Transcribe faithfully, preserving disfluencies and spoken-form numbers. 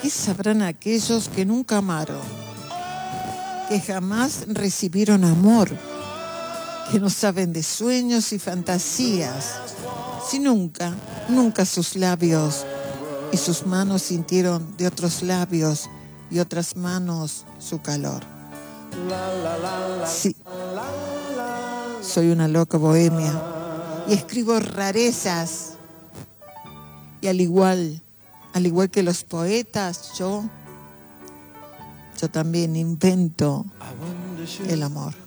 ¿Qué sabrán aquellos que nunca amaron? Que jamás recibieron amor, que no saben de sueños y fantasías, si nunca, nunca sus labios y sus manos sintieron de otros labios y otras manos su calor. Sí, soy una loca bohemia y escribo rarezas, y al igual, al igual que los poetas, yo, yo también invento el amor.